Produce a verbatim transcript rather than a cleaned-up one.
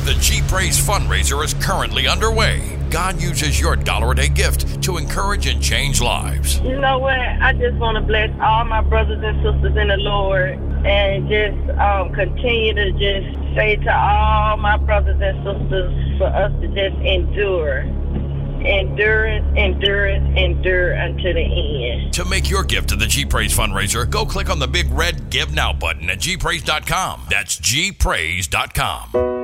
The G Praise fundraiser is currently underway. God uses your dollar a day gift to encourage and change lives. You know what? I just want to bless all my brothers and sisters in the Lord and just um, continue to just say to all my brothers and sisters for us to just endure. Endure it, endure it, endure until the end. To make your gift to the G Praise fundraiser, go click on the big red Give Now button at G praise dot com. That's G praise dot com.